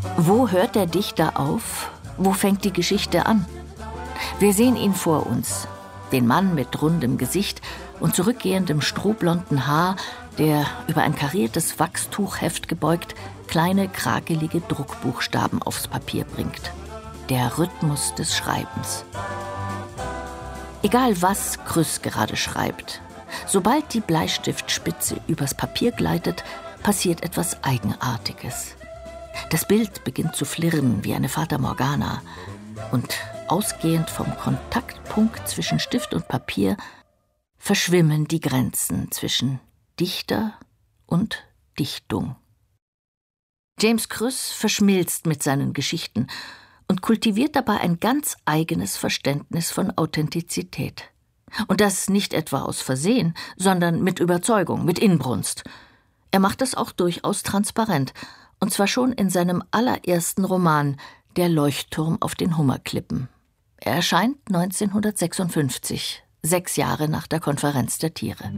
Wo hört der Dichter auf? Wo fängt die Geschichte an? Wir sehen ihn vor uns, den Mann mit rundem Gesicht und zurückgehendem strohblonden Haar, der über ein kariertes Wachstuchheft gebeugt kleine, krakelige Druckbuchstaben aufs Papier bringt. Der Rhythmus des Schreibens. Egal was Krüss gerade schreibt, sobald die Bleistiftspitze übers Papier gleitet, passiert etwas Eigenartiges. Das Bild beginnt zu flirren wie eine Fata Morgana und ausgehend vom Kontaktpunkt zwischen Stift und Papier verschwimmen die Grenzen zwischen Dichter und Dichtung. James Krüss verschmilzt mit seinen Geschichten und kultiviert dabei ein ganz eigenes Verständnis von Authentizität. Und das nicht etwa aus Versehen, sondern mit Überzeugung, mit Inbrunst. Er macht das auch durchaus transparent, und zwar schon in seinem allerersten Roman »Der Leuchtturm auf den Hummerklippen«. Er erscheint 1956, 6 Jahre nach der Konferenz der Tiere.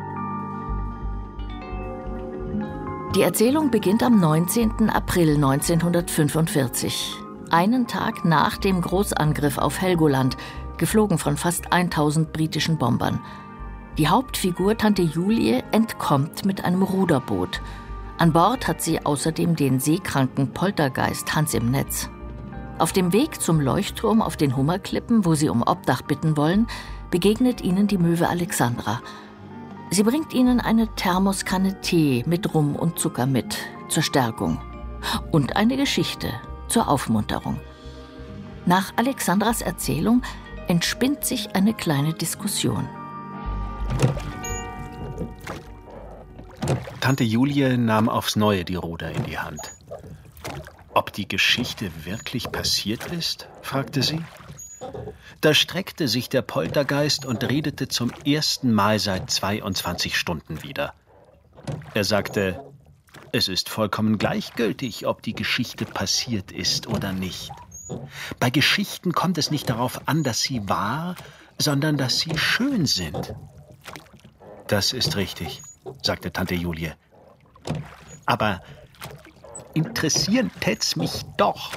Die Erzählung beginnt am 19. April 1945, einen Tag nach dem Großangriff auf Helgoland, geflogen von fast 1000 britischen Bombern. Die Hauptfigur Tante Julie entkommt mit einem Ruderboot. An Bord hat sie außerdem den seekranken Poltergeist Hans im Netz. Auf dem Weg zum Leuchtturm auf den Hummerklippen, wo sie um Obdach bitten wollen, begegnet ihnen die Möwe Alexandra. Sie bringt ihnen eine Thermoskanne Tee mit Rum und Zucker mit, zur Stärkung. Und eine Geschichte, zur Aufmunterung. Nach Alexandras Erzählung entspinnt sich eine kleine Diskussion. Tante Julie nahm aufs Neue die Ruder in die Hand. Ob die Geschichte wirklich passiert ist, fragte sie. Da streckte sich der Poltergeist und redete zum ersten Mal seit 22 Stunden wieder. Er sagte, es ist vollkommen gleichgültig, ob die Geschichte passiert ist oder nicht. Bei Geschichten kommt es nicht darauf an, dass sie wahr, sondern dass sie schön sind. Das ist richtig, sagte Tante Julie. Aber interessieren tät's mich doch.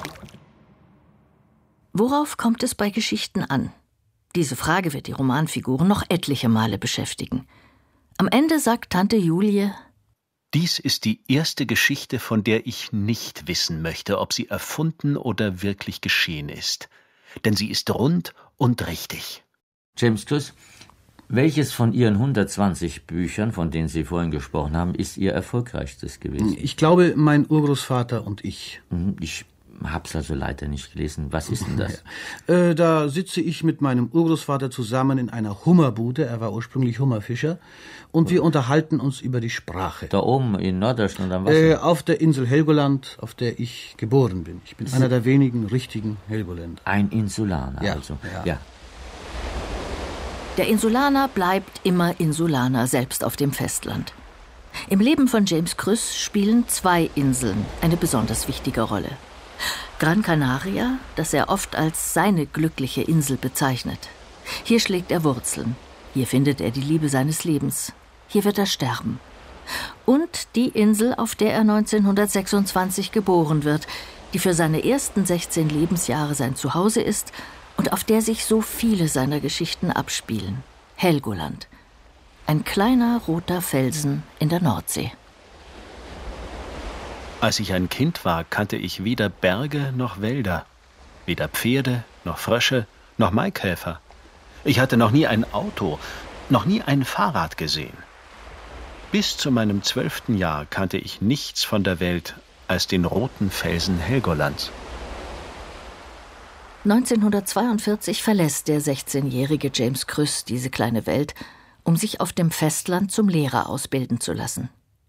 Worauf kommt es bei Geschichten an? Diese Frage wird die Romanfiguren noch etliche Male beschäftigen. Am Ende sagt Tante Julie: Dies ist die erste Geschichte, von der ich nicht wissen möchte, ob sie erfunden oder wirklich geschehen ist. Denn sie ist rund und richtig. James Krüss, welches von Ihren 120 Büchern, von denen Sie vorhin gesprochen haben, ist Ihr erfolgreichstes gewesen? Ich glaube, mein Urgroßvater und ich. Ich hab's also leider nicht gelesen. Was ist denn das? Da sitze ich mit meinem Urgroßvater zusammen in einer Hummerbude. Er war ursprünglich Hummerfischer. Und wir unterhalten uns über die Sprache. Da oben in Norddeutschland am Wasser? Auf der Insel Helgoland, auf der ich geboren bin. Ich bin einer der wenigen richtigen Helgoländer. Ein Insulaner, ja, also. Ja. Der Insulaner bleibt immer Insulaner, selbst auf dem Festland. Im Leben von James Krüss spielen 2 Inseln eine besonders wichtige Rolle. Gran Canaria, das er oft als seine glückliche Insel bezeichnet. Hier schlägt er Wurzeln. Hier findet er die Liebe seines Lebens. Hier wird er sterben. Und die Insel, auf der er 1926 geboren wird, die für seine ersten 16 Lebensjahre sein Zuhause ist und auf der sich so viele seiner Geschichten abspielen. Helgoland. Ein kleiner roter Felsen in der Nordsee. Als ich ein Kind war, kannte ich weder Berge noch Wälder, weder Pferde noch Frösche noch Maikäfer. Ich hatte noch nie ein Auto, noch nie ein Fahrrad gesehen. Bis zu meinem 12. Jahr kannte ich nichts von der Welt als den roten Felsen Helgolands. 1942 verlässt der 16-jährige James Krüss diese kleine Welt, um sich auf dem Festland zum Lehrer ausbilden zu lassen.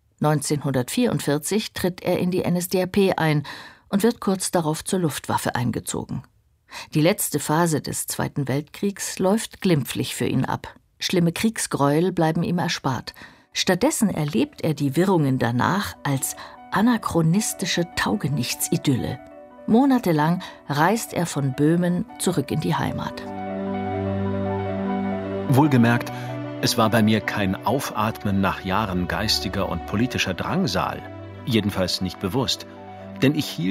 1944 tritt er in die NSDAP ein und wird kurz darauf zur Luftwaffe eingezogen. Die letzte Phase des Zweiten Weltkriegs läuft glimpflich für ihn ab. Schlimme Kriegsgräuel bleiben ihm erspart. Stattdessen erlebt er die Wirrungen danach als anachronistische Taugenichts-Idylle. Monatelang reist er von Böhmen zurück in die Heimat. Wohlgemerkt, es war bei mir kein Aufatmen nach Jahren geistiger und politischer Drangsal, jedenfalls nicht bewusst, denn ich hielt